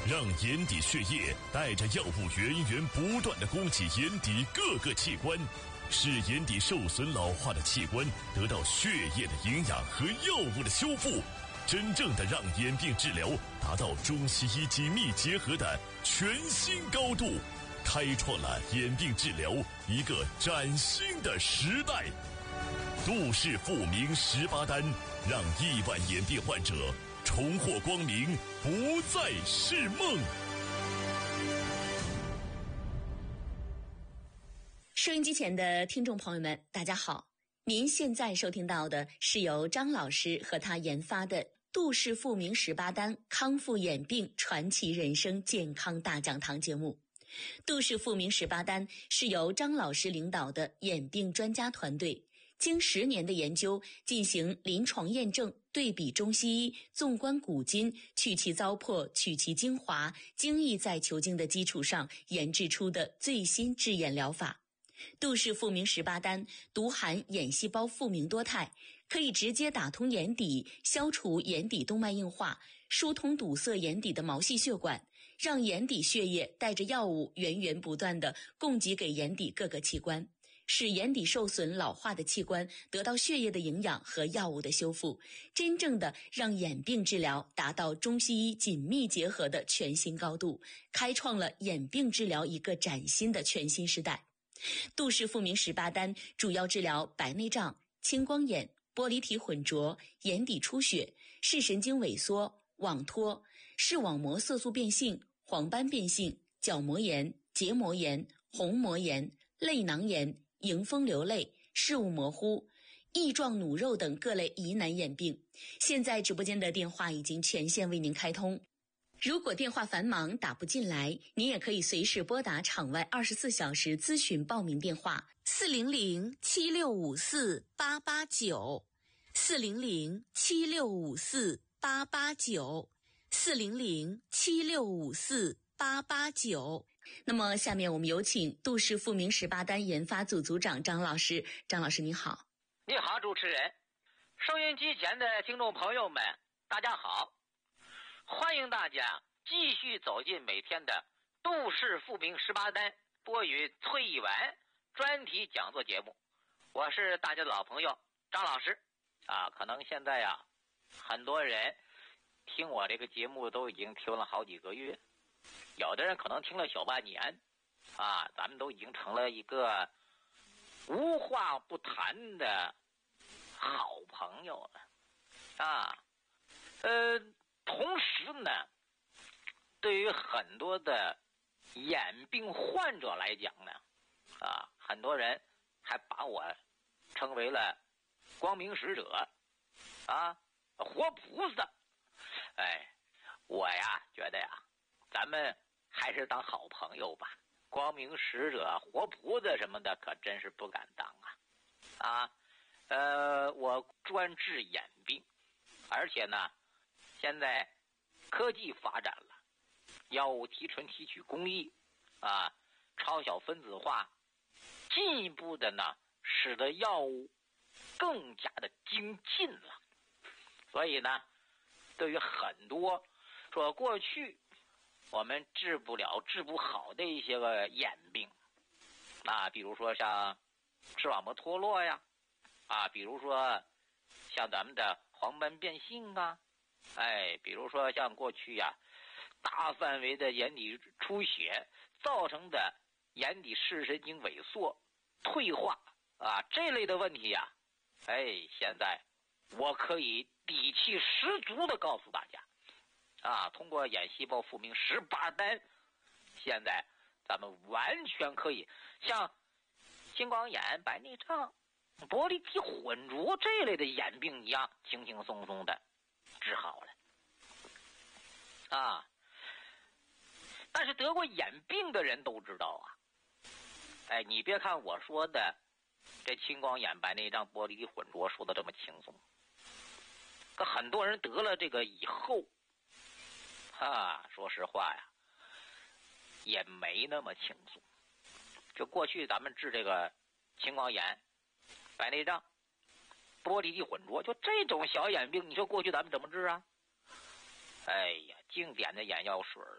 让眼底血液带着药物源源不断地供给眼底各个器官，使眼底受损老化的器官得到血液的营养和药物的修复，真正的让眼病治疗达到中西医紧密结合的全新高度，开创了眼病治疗一个崭新的时代。杜氏复明18丹，让亿万眼病患者重获光明，不再是梦。 收音机前的听众朋友们，大家好，您现在收听到的是由张老师和他研发的杜氏复明18丹康复眼病传奇人生健康大讲堂节目。杜氏复明18丹是由张老师领导的眼病专家团队经10年的研究，进行临床验证，对比中西医，纵观古今，去其糟粕，取其精华，精益在求精的基础上研制出的最新治眼疗法。杜氏复明18丹独含眼细胞复明多肽，可以直接打通眼底，消除眼底动脉硬化，疏通堵塞眼底的毛细血管，让眼底血液带着药物源源不断地供给给眼底各个器官，使眼底受损老化的器官得到血液的营养和药物的修复，真正的让眼病治疗达到中西医紧密结合的全新高度，开创了眼病治疗一个崭新的全新时代。杜氏复明18丹主要治疗白内障、青光眼、玻璃体混浊、眼底出血、视神经萎缩、网脱、视网膜色素变性、黄斑变性、角膜炎、结膜炎、虹膜炎、泪囊炎、迎风流泪、视物模糊、翼状弩肉等各类疑难眼病。现在直播间的电话已经全线为您开通，如果电话繁忙打不进来，您也可以随时拨打场外24小时咨询报名电话400-7654-889 400-7654-889 400-7654-889。那么下面我们有请杜氏复明18丹研发组组长张老师。张老师你好。 你好，主持人。收音机前的听众朋友们，大家好，欢迎大家继续走进每天的杜氏复明18丹播语崔一完专题讲座节目。我是大家的老朋友张老师啊。可能现在啊，很多人听我这个节目都已经听了好几个月，有的人可能听了小半年啊，咱们都已经成了一个无话不谈的好朋友了啊。同时呢，对于很多的眼病患者来讲呢，啊，很多人还把我称为了光明使者啊，活菩萨。哎，我呀觉得呀，咱们还是当好朋友吧。光明使者、活菩萨什么的，可真是不敢当啊！我专治眼病，而且呢，现在科技发展了，药物提纯提取工艺啊，超小分子化，进一步的呢，使得药物更加的精进了。所以呢，对于很多说过去我们治不了、治不好的一些个眼病啊，比如说像视网膜脱落呀，啊，比如说像咱们的黄斑变性啊，哎，比如说像过去呀，大范围的眼底出血造成的眼底视神经萎缩、退化啊这类的问题呀，哎，现在我可以底气十足的告诉大家啊，通过眼细胞复明18丹，现在咱们完全可以像青光眼、白内障、玻璃体混浊这类的眼病一样，轻轻松松的治好了啊。但是得过眼病的人都知道啊，哎，你别看我说的这青光眼、白内障、玻璃体混浊说的这么轻松，可很多人得了这个以后说实话呀，也没那么轻松。就过去咱们治这个青光眼、白内障、玻璃体混浊，就这种小眼病，你说过去咱们怎么治啊？哎呀，经典的眼药水